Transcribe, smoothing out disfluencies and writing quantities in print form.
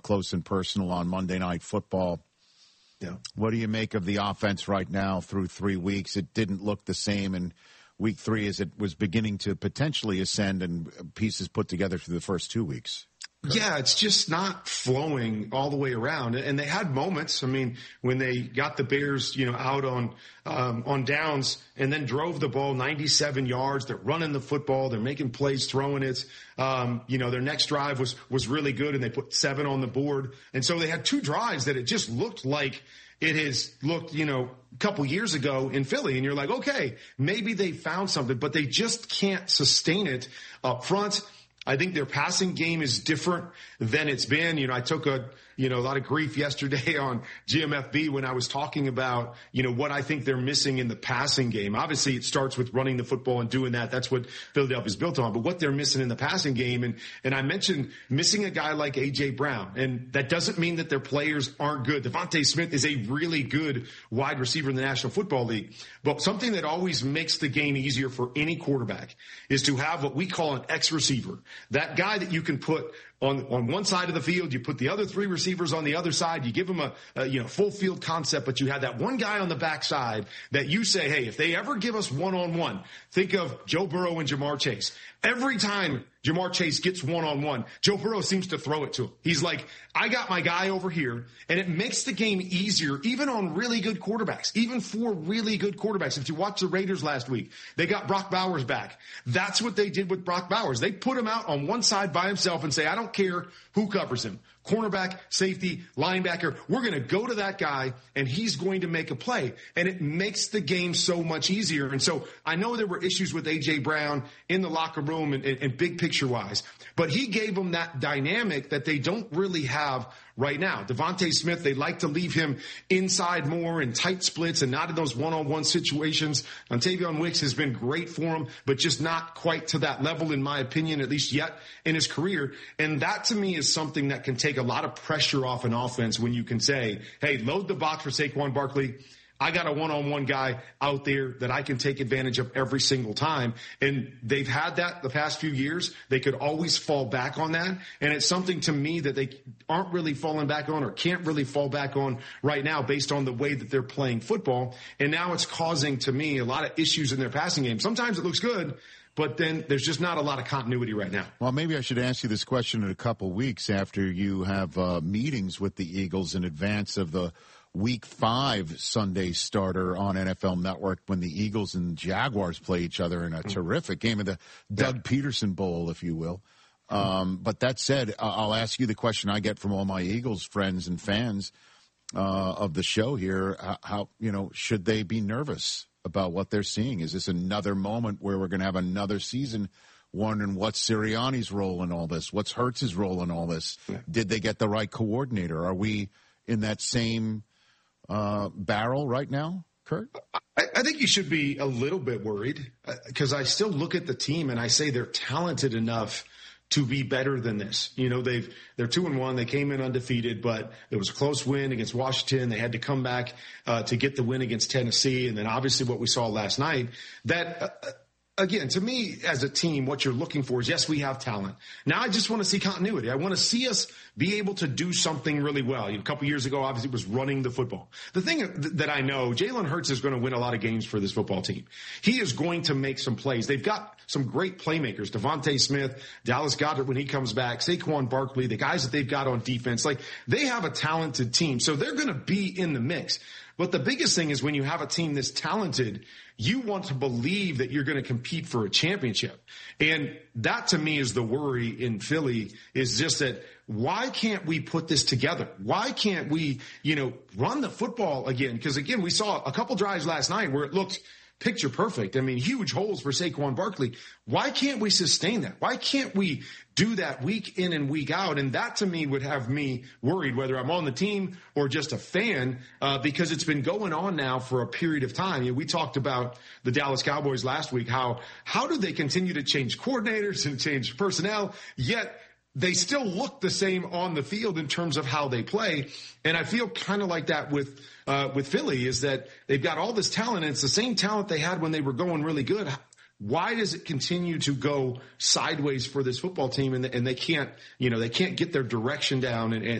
close and personal on Monday Night Football. Yeah. What do you make of the offense right now through 3 weeks? It didn't look the same in week 3 as it was beginning to potentially ascend and pieces put together through the first 2 weeks. Yeah, it's just not flowing all the way around. And they had moments. I mean, when they got the Bears, out on downs and then drove the ball 97 yards, they're running the football, they're making plays, throwing it. Their next drive was really good and they put 7 on the board. And so they had 2 drives that it just looked like it has looked, a couple years ago in Philly. And you're like, okay, maybe they found something, but they just can't sustain it up front. I think their passing game is different than it's been. I took a lot of grief yesterday on GMFB when I was talking about, what I think they're missing in the passing game. Obviously, it starts with running the football and doing that. That's what Philadelphia's built on. But what they're missing in the passing game, and I mentioned missing a guy like A.J. Brown. And that doesn't mean that their players aren't good. DeVonta Smith is a really good wide receiver in the National Football League. But something that always makes the game easier for any quarterback is to have what we call an X receiver. That guy that you can put on one side of the field, you put the other 3 receivers on the other side, you give them a full field concept, but you have that one guy on the backside that you say, hey, if they ever give us one-on-one, think of Joe Burrow and Jamar Chase. Every time Jamar Chase gets one-on-one, Joe Burrow seems to throw it to him. He's like, I got my guy over here, and it makes the game easier, even on really good quarterbacks, even for really good quarterbacks. If you watch the Raiders last week, they got Brock Bowers back. That's what they did with Brock Bowers. They put him out on one side by himself and say, I don't care who covers him. Cornerback, safety, linebacker. We're going to go to that guy, and he's going to make a play. And it makes the game so much easier. And so I know there were issues with A.J. Brown in the locker room and big picture-wise, but he gave them that dynamic that they don't really have right now. DeVonta Smith, they like to leave him inside more in tight splits and not in those one-on-one situations. Ontavion Wicks has been great for him, but just not quite to that level, in my opinion, at least yet in his career. And that, to me, is something that can take a lot of pressure off an offense when you can say, hey, load the box for Saquon Barkley. I got a one-on-one guy out there that I can take advantage of every single time. And they've had that the past few years. They could always fall back on that. And it's something to me that they aren't really falling back on or can't really fall back on right now based on the way that they're playing football. And now it's causing, to me, a lot of issues in their passing game. Sometimes it looks good, but then there's just not a lot of continuity right now. Well, maybe I should ask you this question in a couple weeks after you have meetings with the Eagles in advance of the Week 5 Sunday starter on NFL Network when the Eagles and Jaguars play each other in a terrific game of the Doug Peterson Bowl, if you will. But that said, I'll ask you the question I get from all my Eagles friends and fans of the show here. How should they be nervous about what they're seeing? Is this another moment where we're going to have another season wondering what's Sirianni's role in all this? What's Hurts's role in all this? Yeah. Did they get the right coordinator? Are we in that same barrel right now, Kurt? I think you should be a little bit worried because I still look at the team and I say they're talented enough to be better than this. They're 2-1. They came in undefeated, but there was a close win against Washington. They had to come back to get the win against Tennessee. And then obviously what we saw last night, that again, to me as a team, what you're looking for is, yes, we have talent. Now I just want to see continuity. I want to see us be able to do something really well. A couple years ago, obviously, it was running the football. The thing that I know, Jalen Hurts is going to win a lot of games for this football team. He is going to make some plays. They've got some great playmakers. DeVonta Smith, Dallas Goedert when he comes back, Saquon Barkley, the guys that they've got on defense. Like, they have a talented team, so they're going to be in the mix. But the biggest thing is when you have a team this talented, you want to believe that you're going to compete for a championship. And that, to me, is the worry in Philly, is just that why can't we put this together? Why can't we, run the football again? Because, again, we saw a couple drives last night where it looked picture perfect. I mean, huge holes for Saquon Barkley. Why can't we sustain that? Why can't we do that week in and week out? And that, to me, would have me worried, whether I'm on the team or just a fan, because it's been going on now for a period of time. We talked about the Dallas Cowboys last week. How do they continue to change coordinators and change personnel, yet they still look the same on the field in terms of how they play? And I feel kind of like that with Philly, is that they've got all this talent, and it's the same talent they had when they were going really good. Why does it continue to go sideways for this football team, and they can't get their direction down and